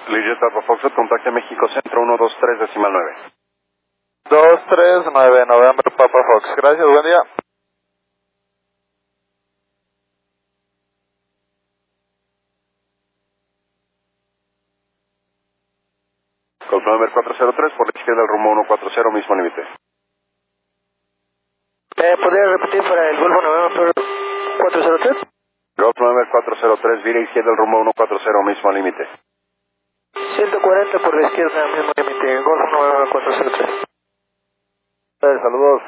Leisure Papa Foxtrot, contacte México Centro 123 decimal 9. 239 November Papa Fox. Gracias, buen día. Golf November 403 por la izquierda del rumbo 140, mismo límite. ¿Podría repetir para el Golfo November 403? Golf November 403, vira izquierda del rumbo 140, mismo límite. 140 por la izquierda, mismo límite. Golfo November 403. Saludos.